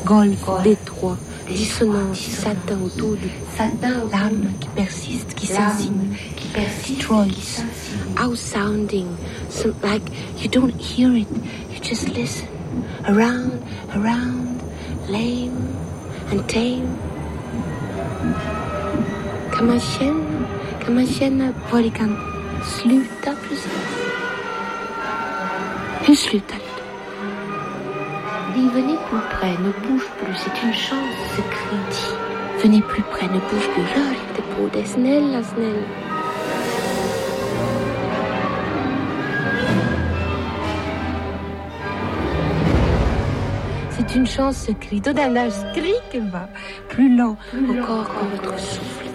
golfe, détroit, dissonance, satin autour du l'âme qui persiste, qui s'insinue, destroys, outsounding, so like you don't hear it, you just listen, around, lame and tame. Kan man känna vad det kan sluta precis? Hur slutar det? Dis, venez plus près, ne bouge plus, c'est une chance, ce cri dit. Venez plus près, ne bouge plus, rör inte på dig, snälla. C'est une chance, ce cri. Då den där skriken va, plus lent, encore comme votre souffle.